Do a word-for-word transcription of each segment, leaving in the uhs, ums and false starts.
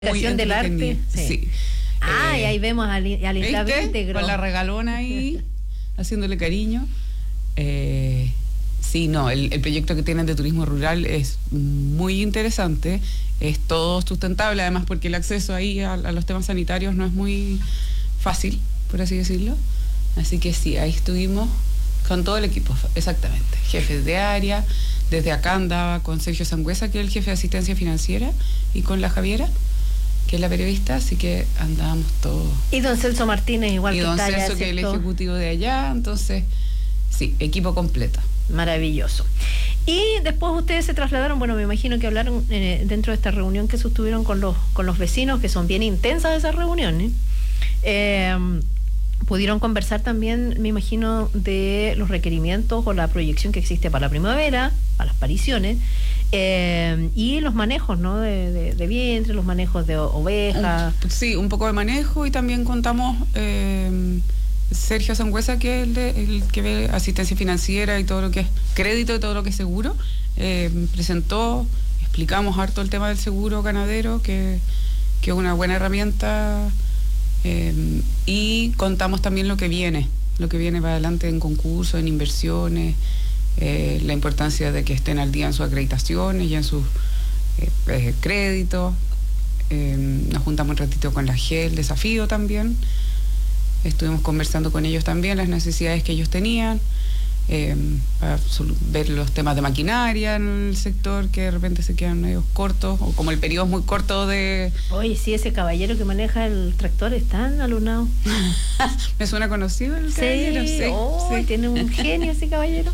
Muy del arte. Sí. sí. Ah, eh, y ahí vemos al, al Isla íntegro. Con la regalona ahí, haciéndole cariño. Eh, sí, no, el, el proyecto que tienen de turismo rural es muy interesante. Es todo sustentable, además porque el acceso ahí a, a los temas sanitarios no es muy fácil, por así decirlo. Así que sí, ahí estuvimos con todo el equipo, exactamente. Jefes de área, desde acá andaba con Sergio Sangüesa, que es el jefe de asistencia financiera, y con la Javiera, que es la periodista, así que andábamos todos. Y don Celso Martínez igual y que don está Celso, allá, que es el ¿cierto? ejecutivo de allá, entonces, sí, equipo completo. Maravilloso. Y después ustedes se trasladaron, bueno, me imagino que hablaron eh, dentro de esta reunión que sostuvieron con los, con los vecinos, que son bien intensas esas reuniones. Eh, pudieron conversar también, me imagino, de los requerimientos o la proyección que existe para la primavera, para las pariciones, eh, y los manejos, ¿no? De, de, de vientre, los manejos de ovejas. Un, sí, un poco de manejo, y también contamos eh, Sergio Sangüesa, que es el, de, el que ve asistencia financiera y todo lo que es crédito y todo lo que es seguro, eh, presentó, explicamos harto el tema del seguro ganadero, que, que es una buena herramienta. Eh, y contamos también lo que viene, lo que viene para adelante en concursos, en inversiones, eh, la importancia de que estén al día en sus acreditaciones y en sus eh, eh, créditos. Eh, nos juntamos un ratito con la G E L Desafío también, estuvimos conversando con ellos también las necesidades que ellos tenían, eh, para ver los temas de maquinaria en el sector, que de repente se quedan medio cortos, o como el periodo es muy corto de... Oye, sí, ese caballero que maneja el tractor es tan alunado. ¿Me suena conocido el sí, caballero? Sí, oh, sí. Tiene un genio ese caballero.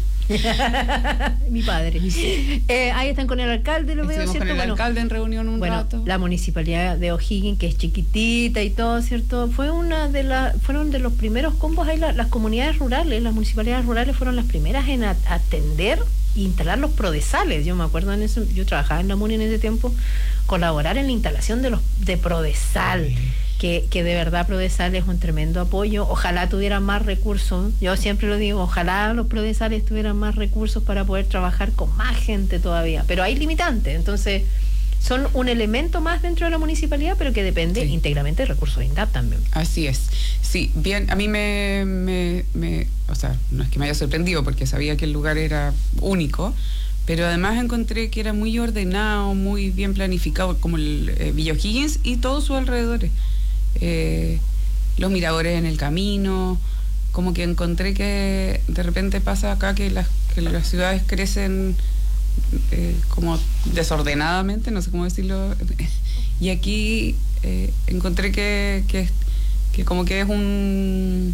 Mi padre. Eh, ahí están con el alcalde, lo veo, Estuvimos ¿cierto? con el Bueno, alcalde en reunión un bueno, rato. la municipalidad de O'Higgins, que es chiquitita y todo, ¿cierto? Fue una de las, fueron de los primeros combos ahí, la, las comunidades rurales, las municipalidades rurales fueron las primeras en a, atender e instalar los prodesales. Yo me acuerdo en eso, yo trabajaba en la MUNI en ese tiempo, colaborar en la instalación de los de prodesal. Sí. Que, que de verdad Prodesal es un tremendo apoyo. Ojalá tuvieran más recursos, yo siempre lo digo, ojalá los Prodesales tuvieran más recursos para poder trabajar con más gente todavía, pero hay limitantes, entonces son un elemento más dentro de la municipalidad, pero que depende sí. íntegramente de recursos de INDAP también. Así es, sí, bien, a mí me, me, me, o sea, no es que me haya sorprendido porque sabía que el lugar era único, pero además encontré que era muy ordenado, muy bien planificado, como el eh, Villa O'Higgins y todos sus alrededores. Eh, los miradores en el camino, como que encontré que de repente pasa acá que las, que las ciudades crecen eh, como desordenadamente, no sé cómo decirlo, y aquí eh, encontré que, que, que como que es un...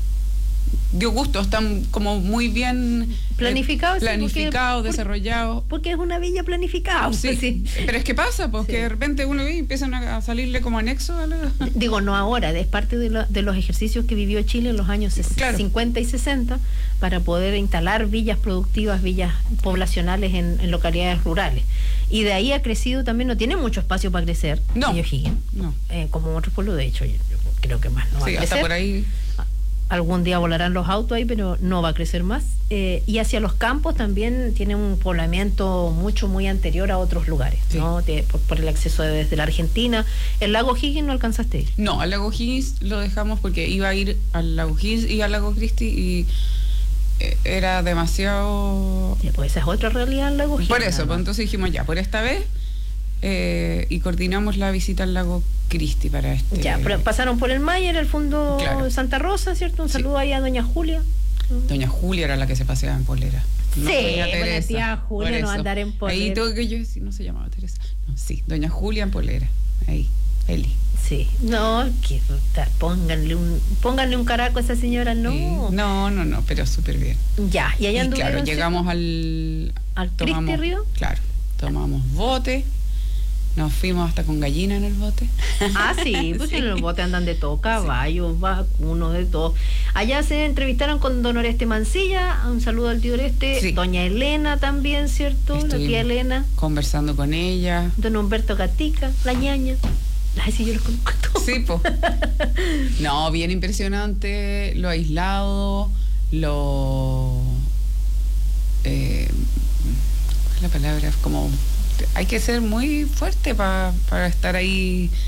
dio gusto, están como muy bien planificados, eh, planificados, sí, desarrollados. Porque es una villa planificada. Sí, sí. Pero es que pasa, porque sí. de repente uno ve y empiezan a salirle como anexo a la... Digo, no ahora, es parte de, lo, de los ejercicios que vivió Chile en los años claro. cincuenta y sesenta para poder instalar villas productivas, villas poblacionales en, en localidades rurales. Y de ahí ha crecido también, no tiene mucho espacio para crecer, no, O'Higgins, no. Eh, como otros pueblos, de hecho, yo, yo creo que más no va sí, a crecer. Hasta por ahí... Algún día volarán los autos ahí, pero no va a crecer más. Eh, y hacia los campos también tiene un poblamiento mucho, muy anterior a otros lugares, sí. ¿no? De, por, por el acceso de, desde la Argentina. ¿El lago O'Higgins no alcanzaste a ir? No, al lago O'Higgins lo dejamos porque iba a ir al lago O'Higgins y al lago Christie y eh, era demasiado... Sí, pues esa es otra realidad el lago O'Higgins. Por eso, pues entonces dijimos ya, por esta vez... Eh, y coordinamos la visita al lago Christie para este... Ya, pero pasaron por el Mayer, el fondo claro. Santa Rosa, ¿cierto? Un saludo sí. ahí a doña Julia. Doña Julia era la que se paseaba en polera. No, sí, la tía Julia no va a andar en polera. Ahí tuve que yo decir, no se llamaba Teresa. No, sí, doña Julia en polera. Ahí, Eli. Sí, no, que pónganle un, pónganle un caraco a esa señora, no. Sí. No, no, no, pero súper bien. Ya, y allá anduvieron. Claro, llegamos al... ¿Al Christie Río? Claro, tomamos bote. Nos fuimos hasta con gallina en el bote. Ah, sí, pues sí. En el bote andan de todo, caballos, sí. vacunos, de todo. Allá se entrevistaron con don Oreste Mancilla, un saludo al tío Oreste, sí. doña Elena también, ¿cierto? Estuvimos la tía Elena. Conversando con ella. Don Humberto Gatica, la ñaña. Ay, sí, yo los conozco todos. Sí, pues. No, bien impresionante, lo aislado, lo... Eh, la palabra es como... hay que ser muy fuerte pa- para estar ahí